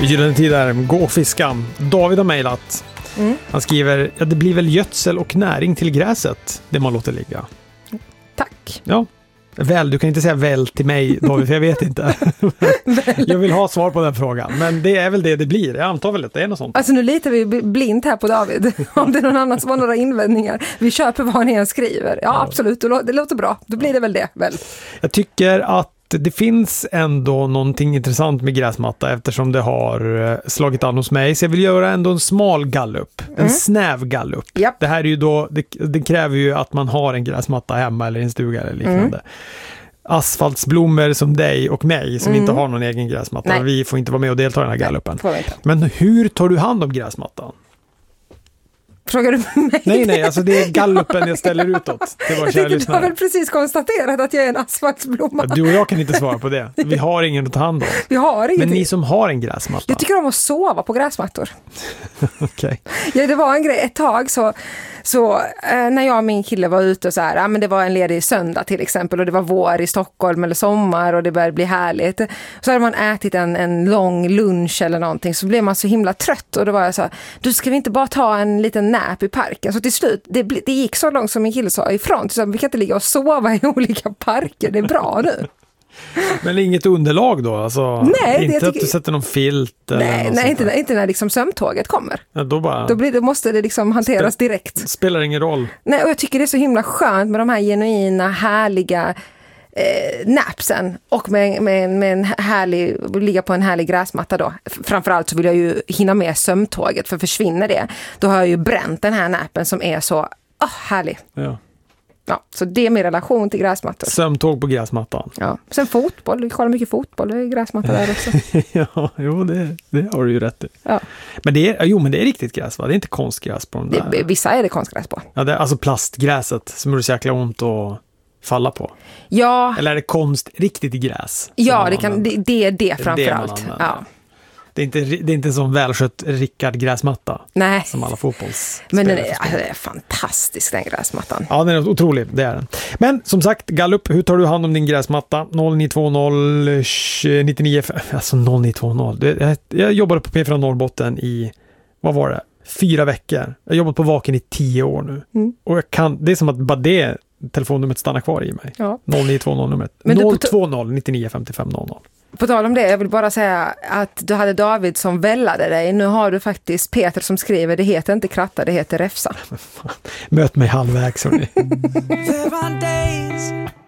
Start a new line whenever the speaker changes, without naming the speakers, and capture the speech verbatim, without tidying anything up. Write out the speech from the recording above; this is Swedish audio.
Gyllene tider, gå och fiska. David har mejlat. Mm. Han skriver, ja, det blir väl gödsel och näring till gräset, det man låter ligga.
Tack.
Ja. Väl, du kan inte säga väl till mig, David, för jag vet inte. Jag vill ha svar på den frågan. Men det är väl det det blir. Jag antar väl att det är något sånt.
Alltså nu litar vi blint här på David. Om det är någon annan som har några invändningar. Vi köper vad ni än skriver. Ja, ja. Absolut. Det låter bra. Då blir det väl det. Väl.
Jag tycker att det finns ändå någonting intressant med gräsmatta eftersom det har slagit an hos mig. Så jag vill göra ändå en smal gallup. En mm. snäv gallup. Yep. Det här är ju då, det, det kräver ju att man har en gräsmatta hemma eller i en stuga eller liknande. Mm. Asfaltsblommor som dig och mig som mm. inte har någon egen gräsmatta. Nej. Vi får inte vara med och delta i den här gallupen. Nej, men hur tar du hand om gräsmattan?
Frågar du mig?
Nej, nej, alltså det är gallupen jag ställer utåt. Det var
jag du har väl precis konstaterat att jag är en asfaltsblomma.
Ja, du och jag kan inte svara på det. Vi har ingen att ta hand om.
Vi har ingenting.
Men ni som har en gräsmatta.
Jag tycker om att sova på gräsmattor.
Okej. Okay.
Ja, det var en grej. Ett tag så, så eh, när jag och min kille var ute och så här, ja, men det var en ledig söndag till exempel och det var vår i Stockholm eller sommar och det började bli härligt. Så hade man ätit en, en lång lunch eller någonting så blev man så himla trött och då var jag så här, du ska vi inte bara ta en liten nap i parken? Så till slut, det, det gick så långt som min kille sa ifrån. Så vi kan inte ligga och sova i olika parker, det är bra nu.
Men inget underlag då? Alltså,
nej,
inte
det
att du sätter någon filt? Eller
nej, nej inte, inte när liksom sömntåget kommer.
Ja, då bara,
då, blir, då måste det liksom hanteras
spe,
direkt.
Spelar ingen roll.
Nej, och jag tycker det är så himla skönt med de här genuina, härliga eh, napsen. Och med, med, med en härlig, ligga på en härlig gräsmatta då. Framförallt så vill jag ju hinna med sömntåget, för försvinner det, då har jag ju bränt den här nappen som är så oh, härlig.
Ja.
Ja, så det är min relation till gräsmattor.
Sömntåg på gräsmattan.
Ja, sen fotboll. Vi kollar mycket fotboll. Det är gräsmatta där också.
Ja, jo, det, det har du ju rätt i.
Ja.
Men det är, jo, men det är riktigt gräs, va? Det är inte konstgräs på de där.
Det, vissa är det konstgräs på.
Ja, det är alltså plastgräset som är så jäkla ont att falla på.
Ja.
Eller är det konst riktigt gräs?
Ja, det, kan, det, det är det framförallt. Ja.
Det är inte, det är inte en sån välskött Rickard gräsmatta.
Nej.
Som alla fotbolls.
Men den är, alltså, det är fantastisk, den gräsmattan.
Ja, den är otrolig, det är den. Men som sagt, gallup, hur tar du hand om din gräsmatta? noll nio två noll nio nio, alltså noll nio två noll. Jag, jag jobbade på P fyra Norrbotten i, vad var det? Fyra veckor. Jag har jobbat på Vaken i tio år nu. Mm. Och jag kan, det är som att bara det telefonnumret stannar kvar i mig. Ja. noll nio två noll-numret. noll två noll nio nio fem fem noll noll.
På tal om det, jag vill bara säga att du hade David som vällade dig. Nu har du faktiskt Peter som skriver, det heter inte kratta, det heter räfsa.
Möt mig halvvägs, hörni.
There are days